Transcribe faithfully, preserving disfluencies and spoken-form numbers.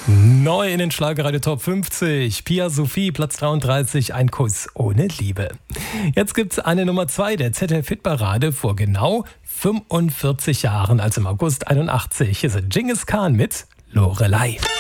Neu in den Schlagerradio Top fünfzig. Pia Sophie, Platz dreiunddreißig, ein Kuss ohne Liebe. Jetzt gibt's eine Nummer zwei der Z D F-Hitparade vor genau fünfundvierzig Jahren, also im August einundachtzig. Hier ist Dschingis Khan mit Lorelei.